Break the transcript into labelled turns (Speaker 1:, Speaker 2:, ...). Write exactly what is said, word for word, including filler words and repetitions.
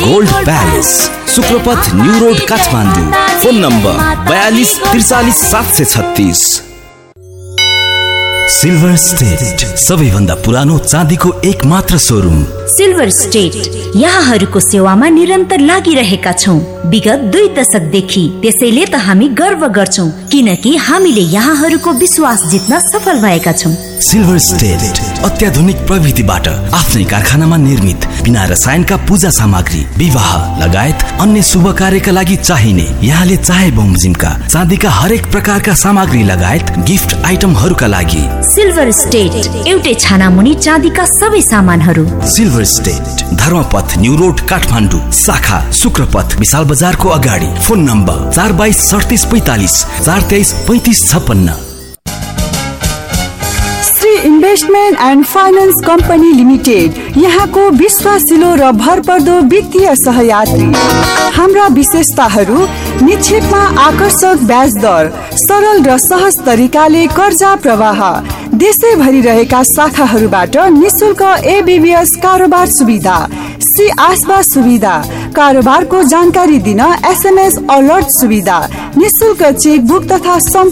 Speaker 1: Gold palace, शुक्रपथ new road Kathmandu. Phone number बयालीस त्रिचालीस सात सय छत्तीस। सिल्भर स्टेट, सबैभन्दा पुरानो चाँदीको एक मात्र सोरुम।
Speaker 2: सिल्भर स्टेट यहाँहरूको सेवामा निरन्तर लागिरहेका छौँ विगत दुई दशकदेखि। त्यसैले त हामी गर्व गर्छौँ किनकि हामीले यहाँहरूको विश्वास जित्न सफल भएका छौँ।
Speaker 1: सिल्भर स्टेट अत्याधुनिक प्रविधिबाट आफ्नै कारखानामा निर्मित बिना रसायनका पूजा सामग्री, विवाह लगायत अन्य शुभ कार्यका लागि चाहिने, यहाँले चाहे बमोजिमका चाँदीका हरेक प्रकारका सामग्री लगायत गिफ्ट आइटमहरूका लागि
Speaker 2: सिल्भर स्टेट एउटै छाना मुनि चाँदीका सबै सामानहरू।
Speaker 1: Silver state, Dharmapath new road Kathmandu, शाखा शुक्रपथ विशाल बजारको अगाडि। फोन नम्बर चार बाइस सडतिस पैतालिस चार तेइस पैतिस छप्पन्न।
Speaker 3: Investment and finance company limited यहाँको विश्वासिलो र भरपर्दो वित्तीय सहयात्री। हाम्रा विशेषताहरू निक्षेपमा आकर्षक ब्याज दर, सरल र सहज तरिकाले कर्जा प्रवाह, देशैभरि रहेका शाखाहरूबाट निशुल्क एबीबीएस कारोबार सुविधा, सी आसबा सुविधा, कारोबारको जानकारी दिन एसएमएस अलर्ट सुविधा, निशुल्क चेक बुक तथा